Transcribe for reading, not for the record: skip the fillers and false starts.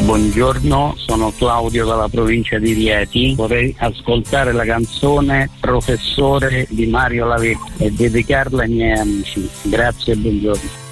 Buongiorno, sono Claudio dalla provincia di Rieti. Vorrei ascoltare la canzone Professore di Mario Lavetti e dedicarla ai miei amici. Grazie e buongiorno.